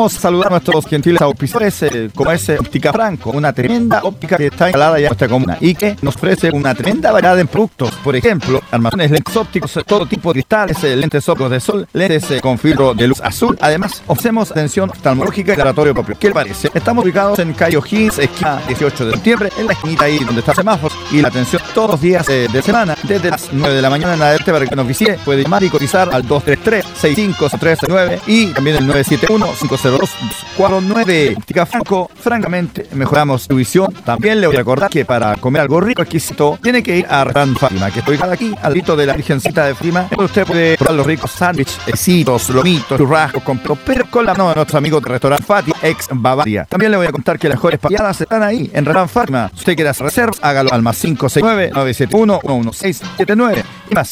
Vamos a saludar a nuestros gentiles auspiciadores, como es Óptica Franco, una tremenda óptica que está instalada ya en nuestra comuna y que nos ofrece una tremenda variedad en productos. Por ejemplo, armazones, lentes ópticos, todo tipo de cristales, lentes ópticos de sol, lentes con filtro de luz azul. Además, ofrecemos atención oftalmológica y laboratorio propio. ¿Qué le parece? Estamos ubicados en calle O'Higgins, esquina 18 de septiembre, en la esquinita ahí donde está el semáforo, y la atención todos los días de semana, desde las 9 de la mañana en adelante. Para que nos visite, puede llamar y cotizar al 233-6539 y también el 971-502-49. Óptica Franco, francamente, mejoramos su visión. También le voy a recordar que para comer algo rico, exquisito, tiene que ir a Restaurant Fátima, que está ubicado aquí, al ladito de la Virgencita de Fátima, donde usted puede probar los ricos sándwiches, exquisitos, lomitos, churrascos, pero con la mano de nuestros amigos de Restaurant Fátima, ex Bavaria. También le voy a contar que las mejores papiadas están ahí, en Restaurant Fátima. Si usted quiere hacer reservas, hágalo al más 569-971-11679 y más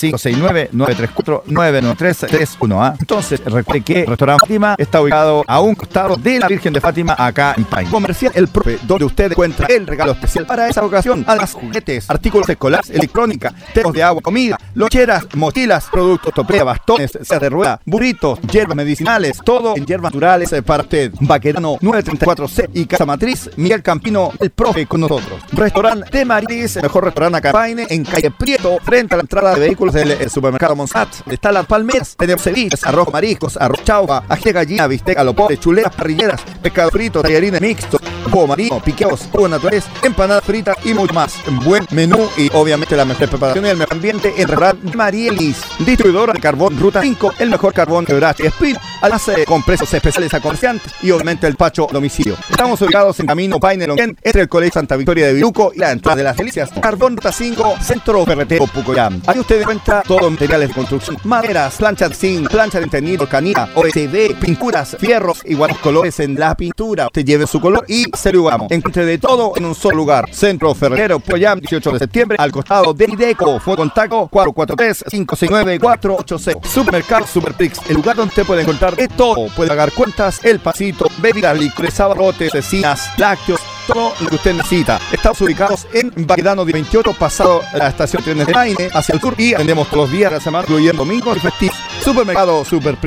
569-934-99331. Entonces, recuerde que Restaurant Fátima está ubicado a un costado de la Virgen de Fátima, acá en Paine. Comercial El Profe, donde usted encuentra el regalo especial para esa ocasión. Además, juguetes, artículos escolares, electrónica, termos de agua, comida, loncheras, mochilas, productos topea, bastones, sillas de rueda, burritos, hierbas medicinales, todo en hierbas naturales para usted. Baquedano 934C y Casa Matriz, Miguel Campino, El Profe con nosotros. Restaurante de Maris, el mejor restaurante acá en Paine, en calle Prieto, frente a la entrada de vehículos del supermercado Monsat. Está Las Palmeras, tenemos ceviches, arroz mariscos, arroz chaufa, ají de gallina, bistec al vapor, chuletas parrilleras, pescado frito, tallarines mixtos, jugo marino, piqueos, jugo naturales, empanadas fritas y mucho más. Buen menú y obviamente la mejor preparación y el mejor ambiente en Restaurante Marielis, distribuidora de carbón Ruta 5, el mejor carbón de Brache y Espín, además con precios especiales a comerciantes y obviamente el pacho a domicilio. Estamos ubicados en Camino Paine Lonquén, entre el Colegio Santa Victoria de Viluco y la entrada de las Delicias. Carbón Ruta 5, Centro Ferretero Pucoyam. Ahí usted encuentra todos los materiales de construcción, maderas, planchas de zinc, plancha de entendido, canilla, OSB, pinturas, fierros y buenos colores en la pintura. Usted lleve su color y se lo llevamos. Encuentre de todo en un solo lugar. Centro Ferretero Pucoyam, 18 de septiembre, al costado de Ideco. Fue contacto 443-569-480. Supermercado Superprix, el lugar donde usted puede encontrar de todo. Puede pagar cuentas, el pasito, bebidas, licores, abarrotes, cecinas, lácteos, todo lo que usted necesita. Estamos ubicados en Baquedano 28, pasado la estación de trenes de Paine, hacia el sur, y atendemos todos los días de la semana, incluyendo domingos y festivos. Supermercado Superprix.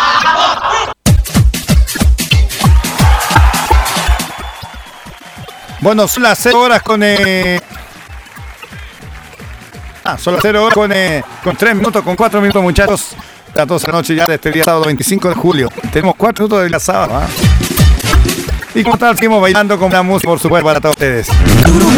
Bueno, son las 0 horas con... son las 0 horas con 3 minutos, con 4 minutos, muchachos. A las 12 de la noche ya de este día sábado 25 de julio. Tenemos 4 minutos de día sábado. Y como tal, seguimos bailando con la música, por supuesto, para todos ustedes.